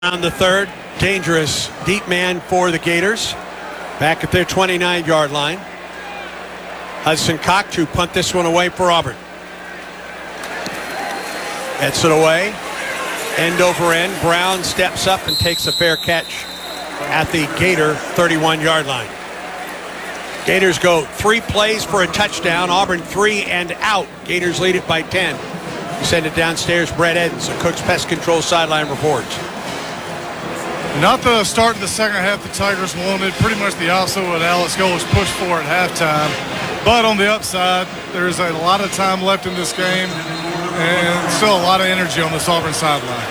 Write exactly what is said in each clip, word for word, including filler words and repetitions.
On the third, dangerous deep man for the Gators. Back at their twenty-nine yard line. Hudson Cox to punt this one away for Auburn. Heads it away. End over end. Brown steps up and takes a fair catch at the Gator thirty-one yard line. Gators go three plays for a touchdown. Auburn three and out. Gators lead it by ten. We send it downstairs. Brett Edens, a Cook's Pest Control sideline reports. Not the start of the second half the Tigers wanted. Pretty much the opposite of what Alex Goles pushed for at halftime. But on the upside, there's a lot of time left in this game and still a lot of energy on this Auburn sideline.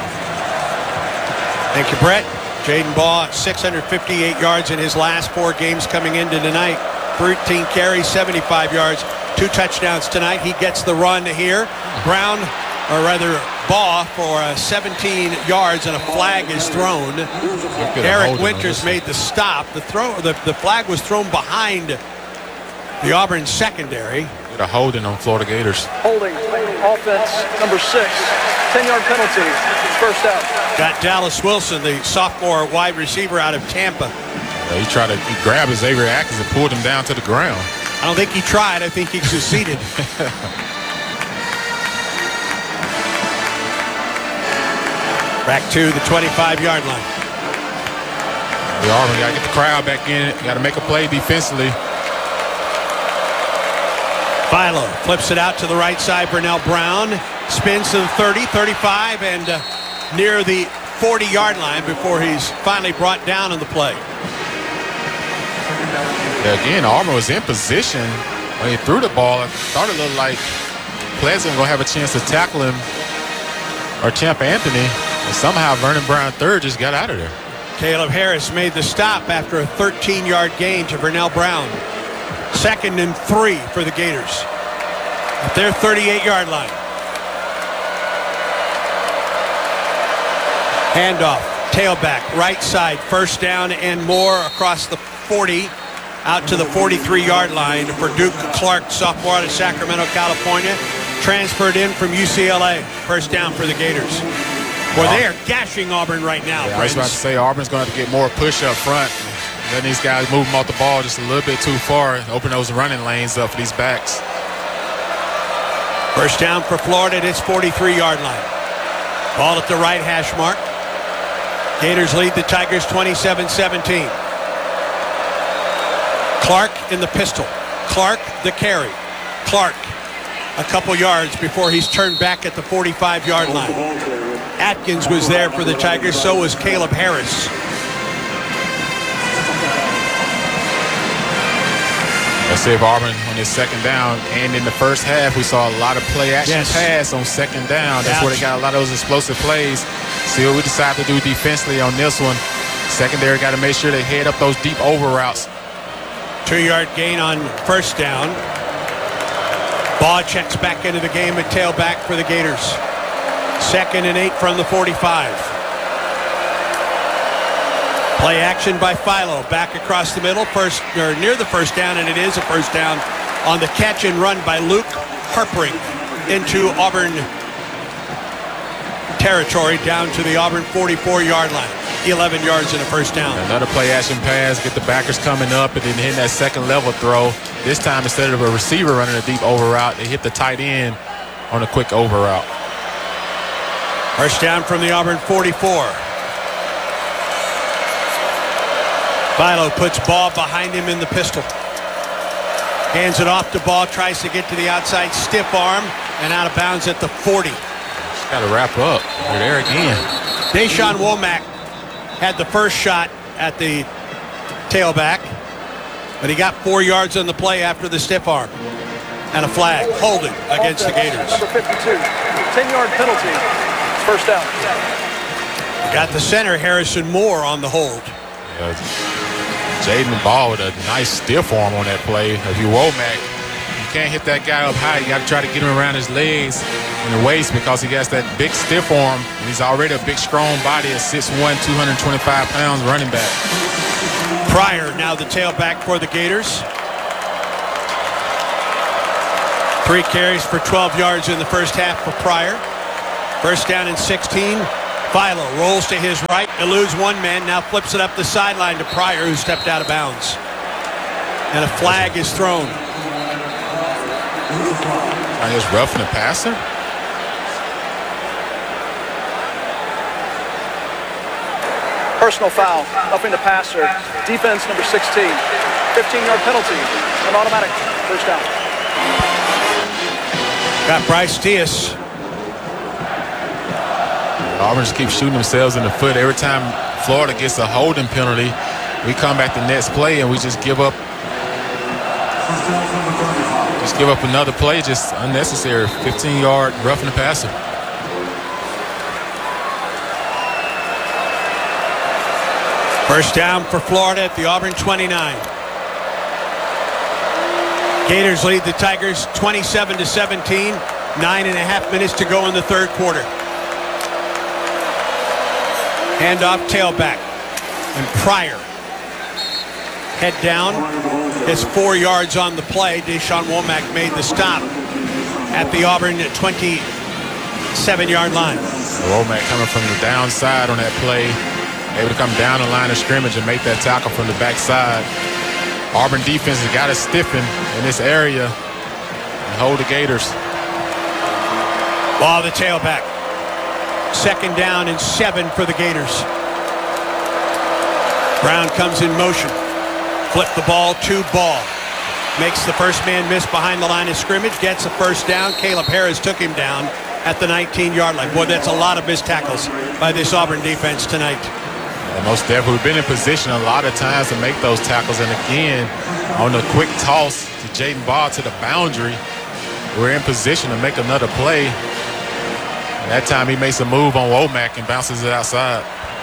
Thank you, Brett. Jaden Baugh, six hundred fifty-eight yards in his last four games coming into tonight. thirteen carries, seventy-five yards, two touchdowns tonight. He gets the run here. Brown, or rather Baugh, for uh, seventeen yards, and a flag is thrown. Eric Winters made the stop. The throw, the, the flag was thrown behind the Auburn secondary. Get a holding on Florida Gators. Holding, offense number six, ten yard penalty, first out. Got Dallas Wilson, the sophomore wide receiver out of Tampa. Yeah, he tried to he grabbed Xavier Atkins and pulled him down to the ground. I don't think he tried. I think he succeeded. Back to the twenty-five yard line. The Auburn got to get the crowd back in. Got to make a play defensively. Philo flips it out to the right side. Burnell Brown spins to the thirty, thirty-five, and uh, near the forty yard line before he's finally brought down on the play. Yeah, again, Auburn was in position when he threw the ball. I thought it looked like Pleasant going to have a chance to tackle him, or Champ Anthony. And somehow Vernon Brown third just got out of there. Caleb Harris made the stop after a thirteen yard gain to Burnell Brown. Second and three for the Gators at their thirty-eight yard line. Handoff, tailback, right side, first down and more across the forty, out to the forty-three yard line for Duke Clark, sophomore out of Sacramento, California. Transferred in from U C L A. First down for the Gators. Boy, they are gashing Auburn right now. Yeah, I was about to say Auburn's going to have to get more push up front. Letting these guys move them off the ball just a little bit too far. Open those running lanes up for these backs. First down for Florida at its forty-three yard line. Ball at the right hash mark. Gators lead the Tigers twenty-seven seventeen. Clark in the pistol. Clark the carry. Clark a couple yards before he's turned back at the forty-five yard line. Atkins was there for the Tigers. So was Caleb Harris. Let's see if Auburn on this second down, and in the first half we saw a lot of play action yes. pass on second down. That's Ouch. where they got a lot of those explosive plays. See what we decide to do defensively on this one. Secondary got to make sure they head up those deep over routes. Two yard gain on first down. Baugh checks back into the game at tailback for the Gators. Second and eight from the forty-five. Play action by Philo, back across the middle, first or near the first down, and it is a first down on the catch and run by Luke Harpering into Auburn territory, down to the Auburn forty-four yard line. eleven yards and a first down. Another play action pass, get the backers coming up and then hitting that second level throw. This time, instead of a receiver running a deep over route, they hit the tight end on a quick over route. First down from the Auburn forty-four. Philo puts Baugh behind him in the pistol. Hands it off to Baugh, tries to get to the outside, stiff arm, and out of bounds at the forty. Just got to wrap up. They're there again. Deshaun Womack had the first shot at the tailback, but he got four yards on the play after the stiff arm. And a flag, holding against the Gators. Number fifty-two, ten yard penalty, first down. Got the center, Harrison Moore, on the hold. Yeah, Jaden Ball with a nice stiff arm on that play. If you Womack, you can't hit that guy up high. You got to try to get him around his legs and the waist because he has that big stiff arm. And he's already a big, strong body at six one, two hundred twenty-five pounds running back. Pryor now the tailback for the Gators. Three carries for twelve yards in the first half for Pryor. First down and sixteen. Philo rolls to his right, eludes one man, now flips it up the sideline to Pryor, who stepped out of bounds. And a flag is thrown. I just roughing the passer. Personal foul, roughing the passer. Defense number sixteen. fifteen-yard penalty. An automatic first down. Got Bryce Diaz. Auburn just keeps shooting themselves in the foot. Every time Florida gets a holding penalty, we come back the next play and we just give up. Just give up another play, just unnecessary. fifteen-yard roughing the passer. First down for Florida at the Auburn twenty-nine. Gators lead the Tigers twenty-seven to seventeen. Nine and a half minutes to go in the third quarter. Handoff tailback. And Pryor. Head down. It's four yards on the play. Deshaun Womack made the stop at the Auburn twenty-seven-yard line. Womack coming from the downside on that play. Able to come down the line of scrimmage and make that tackle from the backside. Auburn defense has got to stiffen in this area and hold the Gators. Ball the tailback. Second down and seven for the Gators. Brown comes in motion. Flip the ball to Ball. Makes the first man miss behind the line of scrimmage. Gets a first down. Caleb Harris took him down at the nineteen-yard line. Boy, that's a lot of missed tackles by this Auburn defense tonight. And most definitely, we've been in position a lot of times to make those tackles. And again, on the quick toss to Jaden Ball to the boundary, we're in position to make another play. And that time he makes a move on Womack and bounces it outside.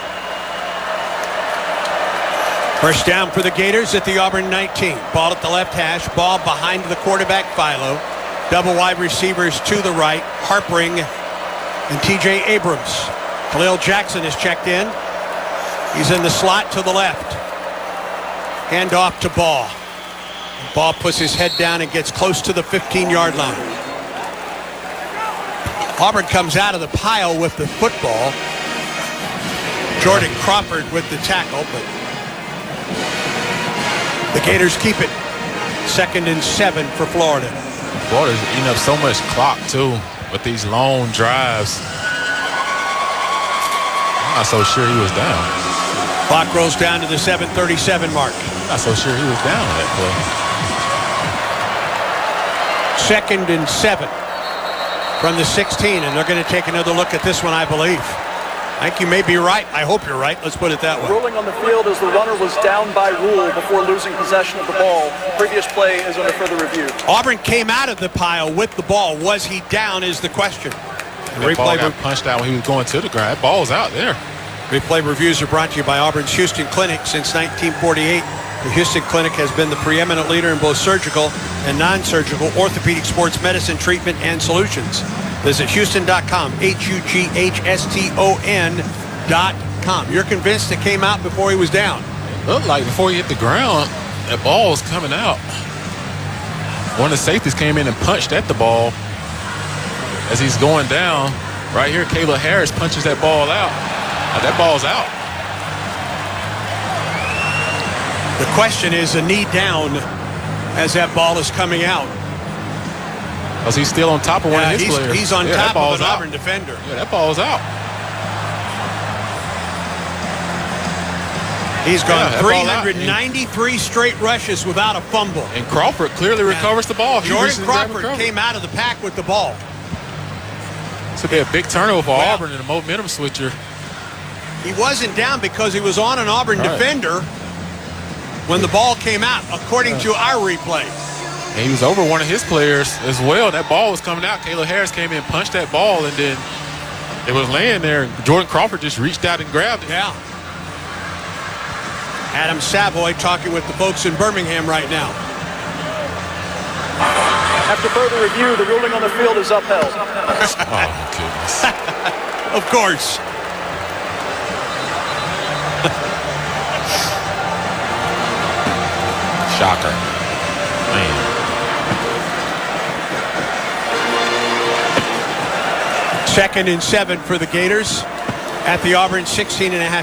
First down for the Gators at the Auburn nineteen. Ball at the left hash. Ball behind the quarterback, Philo. Double wide receivers to the right, Harpering and T J Abrams. Khalil Jackson is checked in. He's in the slot to the left. Hand off to Ball. Ball puts his head down and gets close to the fifteen-yard line. Auburn comes out of the pile with the football. Jordan Crawford with the tackle, but the Gators keep it. Second and seven for Florida. Florida's eating up so much clock, too, with these long drives. I'm not so sure he was down. Clock rolls down to the seven thirty-seven mark. I'm not so sure he was down on that play. Second and seven from the sixteen, and they're going to take another look at this one, I believe. I think you may be right. I hope you're right. Let's put it that way. Ruling on the field as the runner was down by rule before losing possession of the ball. Previous play is under further review. Auburn came out of the pile with the ball. Was he down is the question. The replay got punched out when he was going to the ground. That ball's out there. Replay reviews are brought to you by Auburn's Houston Clinic. Since nineteen forty-eight, the Houston Clinic has been the preeminent leader in both surgical and non-surgical orthopedic sports medicine treatment and solutions. Visit Houston dot com, H U G H S T O N dot com. You're convinced it came out before he was down? It looked like before he hit the ground, that ball was coming out. One of the safeties came in and punched at the ball as he's going down. Right here, Caleb Harris punches that ball out. Now, that ball's out. The question is a knee down as that ball is coming out. Because he's still on top of one yeah, of his he's, players. He's on yeah, top of an out. Auburn defender. Yeah, that ball's out. He's gone yeah, three hundred ninety-three straight rushes without a fumble. And Crawford clearly yeah. recovers the ball. He Jordan Crawford came out of the pack with the ball. This would be a big turnover for well, Auburn and a momentum switcher. He wasn't down because he was on an Auburn right. defender when the ball came out, according to our replay. And he was over one of his players as well. That ball was coming out. Caleb Harris came in, punched that ball, and then it was laying there. Jordan Crawford just reached out and grabbed it. Yeah. Adam Savoy talking with the folks in Birmingham right now. After further review, the ruling on the field is upheld. Oh, goodness. Of course. Shocker. Man. Second and seven for the Gators. at the Auburn sixteen and a half